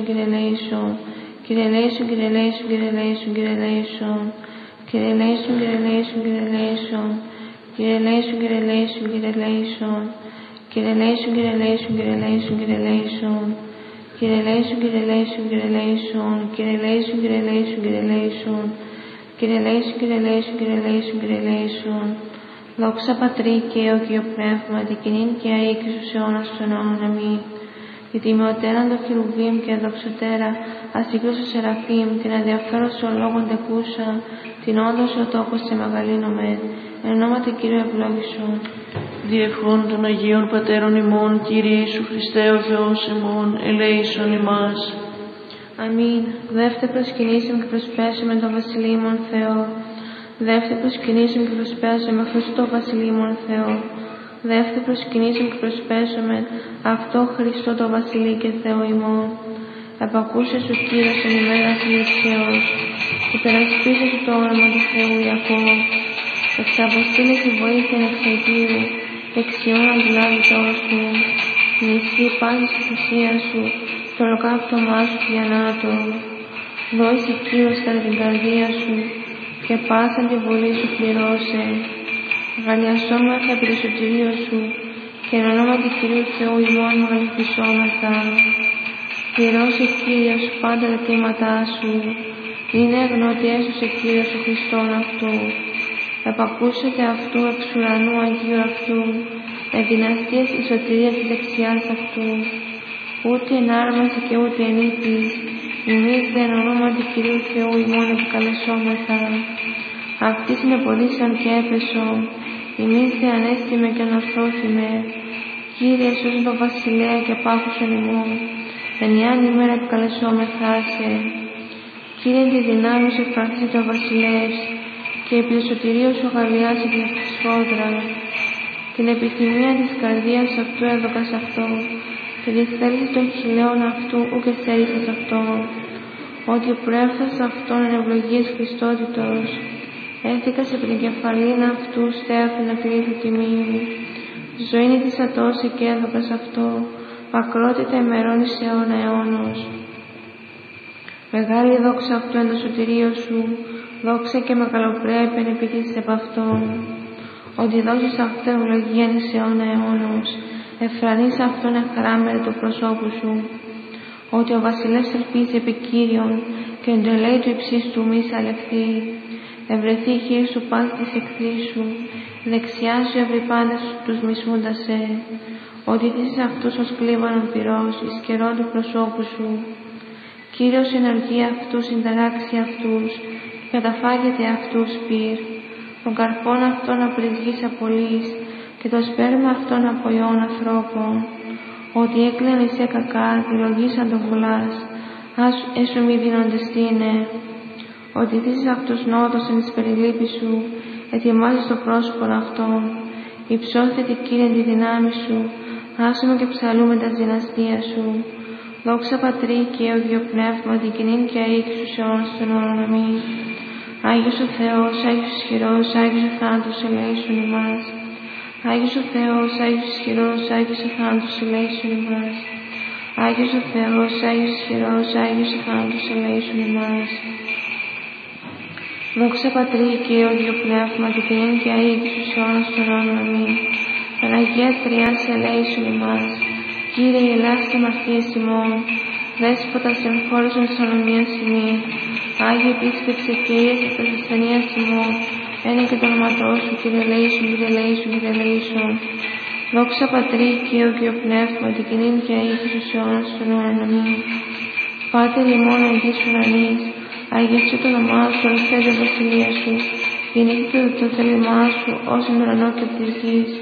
Κύριε ελέησον. Κύριε ελέησον, Κύριε ελέησον, Κύριε ελέησον, Κύριε ελέησον. Κύριε ελέησον, Κύριε ελέησον, Κύριε ελέησον. Κύριε ελέησον, Κύριε ελέησον, Κύριε ελέησον. Κύριε ελέησον, Κύριε ελέησον, Κύριε ελέησον, Κύριε ελέησον. Κύριε ελέησον, Κύριε ελέησον, Κύριε ελέησον. Κύριε ελέησον, Κύριε ελέησον, Κύριε ελέησον. Κύριε ελέησον, Κύριε ελέησον, Κύριε ελέησον, Κύριε ελέησον. Δόξα Πατρί και Υιό και Πνεύμα, δικηνήν και αεί και στους αιώνας των αιώνων. Αμήν. Γιατί με οτέραν το χερουβίμ και δοξωτέρα, ασύγκρουσα σεραφείμ, την αδιαφέρουσα λόγων τεκούσα, την όντως ο τόπος σε μεγαλύνομεν, εν ονόματι Κύριου ευλόγησον. Διευχών των Αγίων Πατέρων ημών, Κύριε Ιησού Χριστέ ο Θεός ημών, ελέησον ημάς. Αμήν. Δεύτε προσκυνήσιμ και προσπέσουμε το βασιλείμον Θεό. Δεύτε προσκυνήσιμ και προσπέσουμε Χριστό βασιλείμον Θεό. Δεύτε προσκυνήσιμ και προσπέσουμε αυτό Χριστό το βασιλεί και Θεό ημών. Επακούσε σου Κύριος εν ημέρα θλίψεως, υπερασπίσε σου το όνομα του Θεού Ιακώβ. Εξαποστείλε τη βοήθεια εξ Αγίου, δεξιόν αντιλάβει το σου. Νησί πάση στη θυσία σου, το ολοκαύτωμά σου θλιανάτο. Δώσει Κύριος κατά την καρδία σου, και πάσα τη βολή σου πληρώσε. Γαλιασόμεθα επί το σωτηρίο σου, και εν ονόματι Κυρίου Θεού ημών μεγαλυφισόμεθα. Πληρώσε Κύριος πάντα τα αιτήματά σου, είναι γνώτη έσωσε Κύριος ο Χριστόν αυτού. Επακούσετε αυτού εξ ουρανού Αγίου αυτού, εδυναστείας η σωτηρία της δεξιάς αυτού. Ούτε εν άρμαση και ούτε εν ύπης, εμείς δε εν ονόματι Κυρίου Θεού ημών επικαλεσόμεθα. Αυτής με ποδήσαν και έπεσο, εμείς δε ανέστημε και ανορθώθημε. Κύριε σώσον το βασιλέα και πάχουσον ημών, εν ιάν ημέρα επικαλεσόμεθά σε. Κύριε τη δυνάμει σου εφράχισε το βασιλεύς, και επί το σωτηρίο σου αγαλιάσει την σφόδρα. Την επιθυμία της καρδίας αυτού έδωκας αυτό, και τη θέληση των χιλέων αυτού ουκ εσέρισας αυτό. Ότι προέφθας αυτόν εν ευλογίας Χριστότητος, έθηκας επί την κεφαλήν αυτού στέφυνα κλήθου τιμίου. Ζωήνη της ατώση και έδωκας αυτό, ακρότητα ημερών εις αιώνα αιώνος. Μεγάλη δόξα αυτού εν το σωτηρίο σου, δόξα και μεγαλοπρέπεια εν επιτήσεις επ' αυτόν. Ότι δώσεις αυτό ευλογίαν εις αιώνα αιώνος, εφρανείς αυτόν εχράμερε του προσώπου σου. Ότι ο βασιλεύς ελπίζει επί Κύριον, και εν το ελέη του υψίστου του μη σαλευθεί. Ευρεθεί η χείρη σου πάση της εχθρής σου, δεξιά σου ευρύ πάντες τους μισούντας σε. Ότι θύσεις αυτούς ως κλίβανον πυρός, εις καιρόν του προσώπου σου. Κύριος ενεργεί αυτούς, συνταράξει αυτούς, και καταφάγεται αυτούς πυρ. Τον καρπόν αυτόν από της γης απολύς, και το σπέρμα αυτόν από ιών ανθρώπων. Ότι έκλαινε σε κακά, επιλογήσαν τον βουλάς, ας έσου μη δίνοντες τι είναι. Ότι θύσεις αυτούς νότος εν της περιλήπης σου, ετοιμάζεις το πρόσωπον αυτόν. Υψώθητη Κύριε τη δυνάμει σου, άσουμε και ψαλούμε τα δυναστεία σου. Δόξα Πατρί και Υιό Πνεύμα, δικηνήν και αεί και στους αιώνας των αιώνων. Αμήν. Άγιος ο Θεός, Άγιος ισχυρός, Άγιος ο θάνατος, ελέησον ημάς. Άγιος ο Θεός, Άγιος ισχυρός, Άγιος ο θάνατος, ελέησον ημάς. Άγιος ο Θεός, Άγιος ισχυρός, Άγιος ο θάνατος, ελέησον ημάς. Δόξα Πατρί και Υιό Πνεύμα, δικηνήν και αεί και στους αιώνας των αιώνων. Αμήν. Παναγία Τριάς, ελέησον ημάς. Κύριε, ελάστε αμαρτίες ημών, Δέσποτα εμφόρησον της ανομίας ημών, Άγιε επίσκεψε ευκαιρίας εκ της ασθενείας ημών, ένε και το όνοματό σου, Κύριε ελέησον, Κύριε ελέησον, Κύριε ελέησον. Δόξα Πατρί και Υιό και Πνεύμα, την κοινήν και αεί και στους αιώνας των αιώνων. Αμήν. Πάτερ ημών εν της ουρανής, αγιασού το όνομά σου, ελθέντε βασιλεία σου, γεννήθηκε το θέλημά σου, ως εν ουρανό και της γης.